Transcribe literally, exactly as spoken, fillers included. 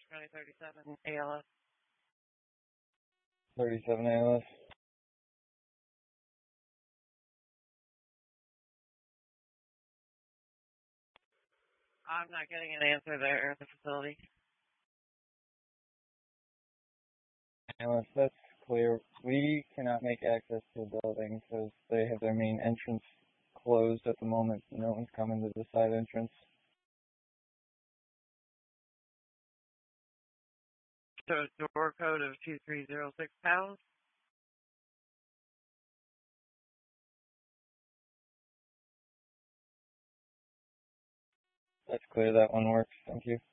County thirty-seven A L S. thirty-seven A L S. I'm not getting an answer there at the facility. A L S, that's clear. We cannot make access to the building because they have their main entrance closed at the moment. No one's coming to the side entrance. So door code of two three zero six pounds. That's clear. That one works. Thank you.